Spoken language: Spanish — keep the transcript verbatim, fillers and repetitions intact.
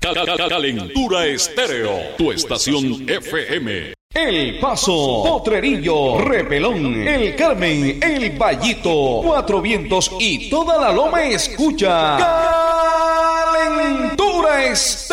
Calentura Estéreo, tu estación F M. El Paso, Potrerillo, Repelón, El Carmen, El Vallito, Cuatro Vientos y toda la Loma escucha Calentura Estéreo.